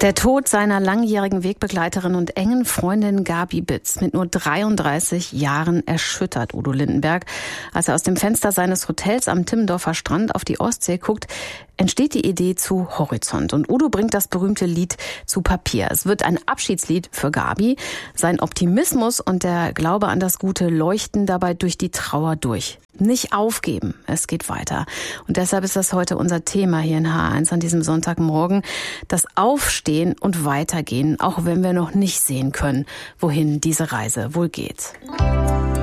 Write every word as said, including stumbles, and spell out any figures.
Der Tod seiner langjährigen Wegbegleiterin und engen Freundin Gabi Bitz mit nur dreiunddreißig Jahren erschüttert Udo Lindenberg. Als er aus dem Fenster seines Hotels am Timmendorfer Strand auf die Ostsee guckt, entsteht die Idee zu Horizont. Und Udo bringt das berühmte Lied zu Papier. Es wird ein Abschiedslied für Gabi. Sein Optimismus und der Glaube an das Gute leuchten dabei durch die Trauer durch. Nicht aufgeben, es geht weiter. Und deshalb ist das heute unser Thema hier in H eins an diesem Sonntagmorgen. Das Aufstehen und Weitergehen, auch wenn wir noch nicht sehen können, wohin diese Reise wohl geht.